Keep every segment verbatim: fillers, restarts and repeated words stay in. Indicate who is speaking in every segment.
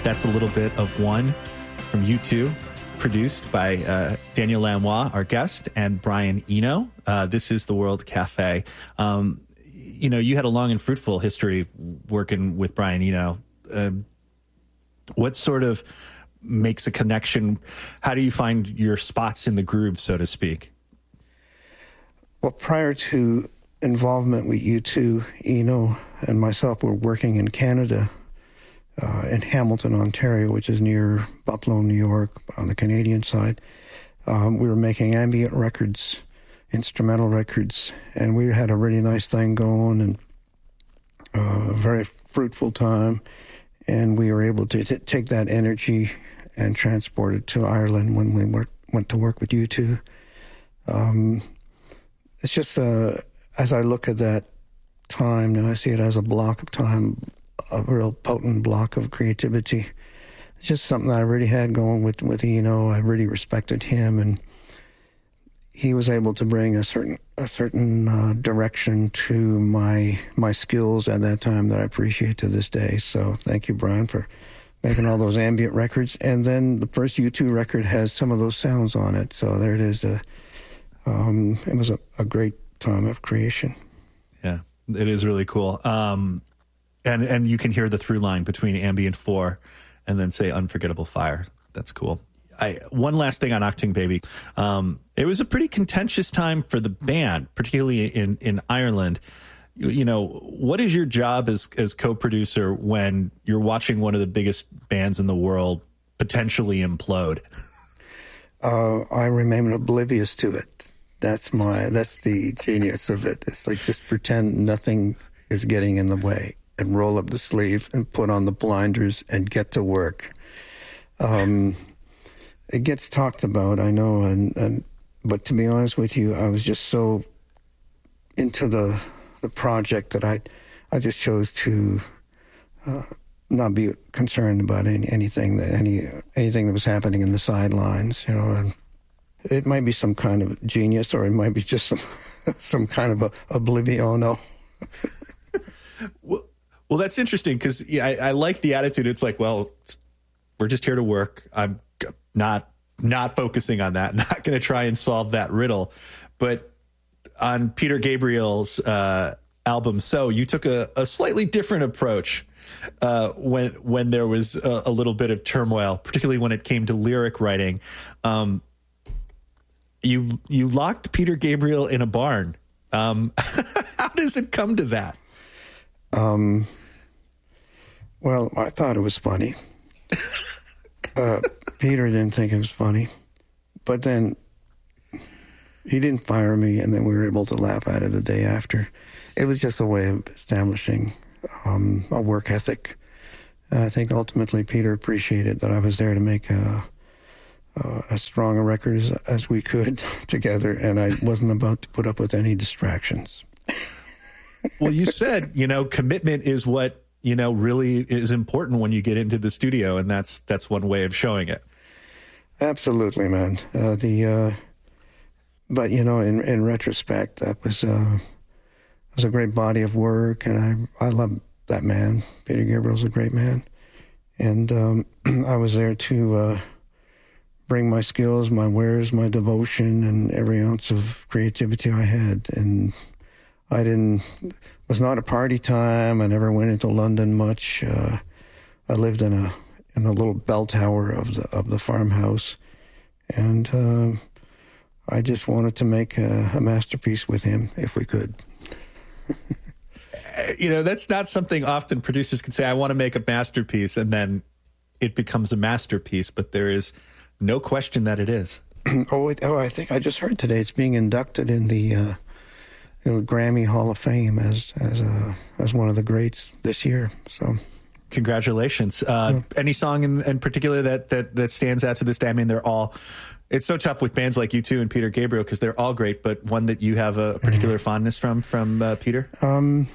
Speaker 1: That's a little bit of One from U two, produced by uh, Daniel Lanois, our guest, and Brian Eno. Uh, this is The World Cafe. Um, you know, you had a long and fruitful history working with Brian Eno. Uh, what sort of makes a connection? How do you find your spots in the groove, so to speak?
Speaker 2: Well, prior to involvement with U two, Eno and myself were working in Canada, uh, in Hamilton, Ontario, which is near Buffalo, New York, on the Canadian side. Um, we were making ambient records, instrumental records, and we had a really nice thing going, and uh, a very fruitful time. And we were able to t- take that energy and transport it to Ireland when we were, went to work with U two. Um, it's just, uh, as I look at that time, now I see it as a block of time, a real potent block of creativity. It's just something I really had going with, with Eno. I really respected him, and he was able to bring a certain a certain uh, direction to my my skills at that time that I appreciate to this day. So thank you, Brian, for making all those ambient records. And then the first U two record has some of those sounds on it. So there it is. Uh, um, it was a, a great time of creation.
Speaker 1: Yeah, it is really cool. Um, and and you can hear the through line between Ambient four and then, say, Unforgettable Fire. That's cool. I, one last thing on Achtung Baby. Um, it was a pretty contentious time for the band, particularly in, in Ireland. You, you know, what is your job as, as co-producer when you're watching one of the biggest bands in the world potentially implode?
Speaker 2: Uh, I remain oblivious to it. That's my, that's the genius of it. It's like, just pretend nothing is getting in the way and roll up the sleeve and put on the blinders and get to work. Um, It gets talked about, I know, and, and but to be honest with you, I was just so into the the project that I I just chose to uh, not be concerned about any, anything that any anything that was happening in the sidelines, you know. And it might be some kind of genius, or it might be just some some kind of a obliviono.
Speaker 1: well, well, that's interesting because yeah, I, I like the attitude. It's like, well, we're just here to work. I'm not not focusing on that, not going to try and solve that riddle. But on Peter Gabriel's uh, album So, you took a, a slightly different approach uh, when when there was a, a little bit of turmoil, particularly when it came to lyric writing. Um, you you locked Peter Gabriel in a barn. Um, how does it come to that?
Speaker 2: Um, well, I thought it was funny. Uh, Peter didn't think it was funny, but then he didn't fire me, and then we were able to laugh at it the day after. It was just a way of establishing um, a work ethic, and I think ultimately Peter appreciated that I was there to make a, a, as strong a record as, as we could together, and I wasn't about to put up with any distractions.
Speaker 1: Well, you said, you know, commitment is what, you know, really is important when you get into the studio, and that's that's one way of showing it.
Speaker 2: Absolutely, man. Uh, the uh, but you know, in in retrospect, that was uh, was a great body of work, and I I love that man. Peter Gabriel's a great man, and um, I was there to uh, bring my skills, my wares, my devotion, and every ounce of creativity I had, and I didn't. It was not a party time. I never went into London much. Uh, I lived in a in the little bell tower of the of the farmhouse, and uh, I just wanted to make a, a masterpiece with him if we could.
Speaker 1: You know, that's not something often producers can say. I want to make a masterpiece, and then it becomes a masterpiece. But there is no question that it is.
Speaker 2: oh, wait, oh, I think I just heard today it's being inducted in the. Uh, You know, Grammy Hall of Fame as as a as one of the greats this year. So,
Speaker 1: congratulations! Uh, yeah. Any song in, in particular that, that that stands out to this day? I mean, they're all. It's so tough with bands like U two and Peter Gabriel because they're all great, but one that you have a particular mm-hmm. fondness from from uh, Peter. Um,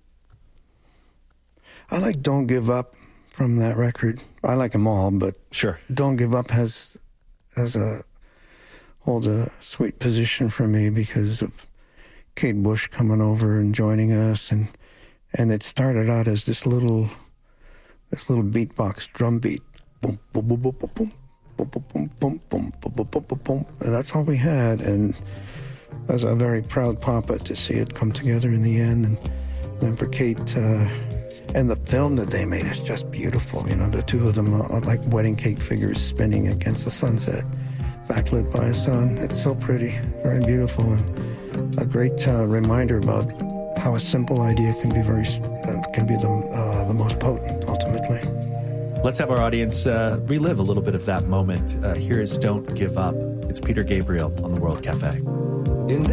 Speaker 2: I like "Don't Give Up" from that record. I like them all, but
Speaker 1: sure,
Speaker 2: "Don't Give Up" has has a holds a sweet position for me because of Kate Bush coming over and joining us, and and it started out as this little this little beatbox drum beat. Boom, boom, boom, boom, boom, boom. Boom, boom, boom, boom, boom, boom, boom, boom, boom, boom. And that's all we had. And I was a very proud papa to see it come together in the end. And then for Kate, uh, and the film that they made is just beautiful. You know, the two of them are like wedding cake figures spinning against the sunset, backlit by a sun. It's so pretty, very beautiful, and a great uh, reminder about how a simple idea can be very uh, can be the uh, the most potent ultimately.
Speaker 1: Let's have our audience uh, relive a little bit of that moment. Uh, here is Don't Give Up. It's Peter Gabriel on the World Cafe.